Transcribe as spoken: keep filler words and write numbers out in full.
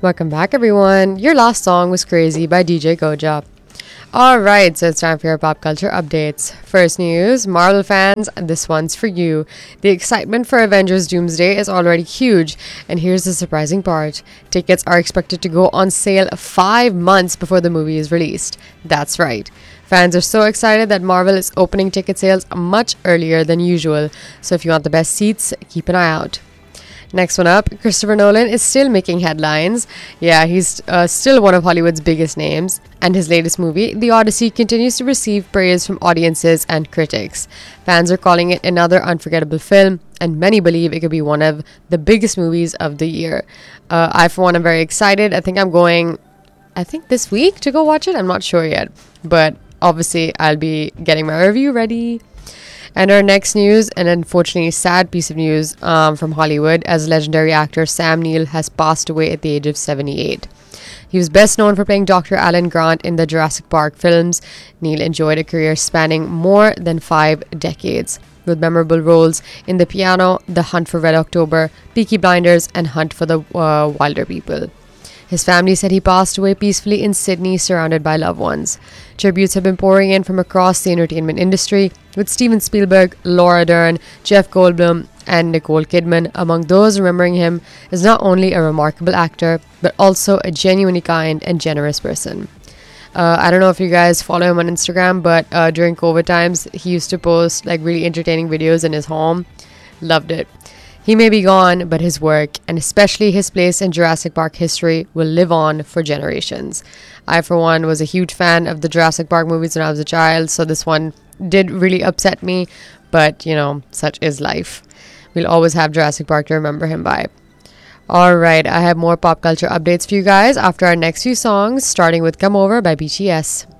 Welcome back, everyone. Your last song was Crazy by D J Goja. Alright, so it's time for your pop culture updates. First news, Marvel fans, this one's for you. The excitement for Avengers Doomsday is already huge, and here's the surprising part. Tickets are expected to go on sale five months before the movie is released. That's right. Fans are so excited that Marvel is opening ticket sales much earlier than usual, so if you want the best seats, keep an eye out. Next one up, Christopher Nolan is still making headlines. Yeah, he's uh, still one of Hollywood's biggest names. And his latest movie, The Odyssey, continues to receive praise from audiences and critics. Fans are calling it another unforgettable film, and many believe it could be one of the biggest movies of the year. Uh, I, for one, am very excited. I think I'm going, I think this week to go watch it. I'm not sure yet. But obviously, I'll be getting my review ready. And our next news, an unfortunately sad piece of news um, from Hollywood, as legendary actor Sam Neill has passed away at the age of seventy-eight. He was best known for playing Doctor Alan Grant in the Jurassic Park films. Neill enjoyed a career spanning more than five decades, with memorable roles in The Piano, The Hunt for Red October, Peaky Blinders, and Hunt for the uh, Wilder People. His family said he passed away peacefully in Sydney, surrounded by loved ones. Tributes have been pouring in from across the entertainment industry, with Steven Spielberg, Laura Dern, Jeff Goldblum, and Nicole Kidman among those remembering him as not only a remarkable actor, but also a genuinely kind and generous person. Uh, I don't know if you guys follow him on Instagram, but uh, during COVID times, he used to post like really entertaining videos in his home. Loved it. He may be gone, but his work, and especially his place in Jurassic Park history, will live on for generations. I, for one, was a huge fan of the Jurassic Park movies when I was a child, so this one did really upset me, but, you know, such is life. We'll always have Jurassic Park to remember him by. Alright, I have more pop culture updates for you guys after our next few songs, starting with Come Over by B T S.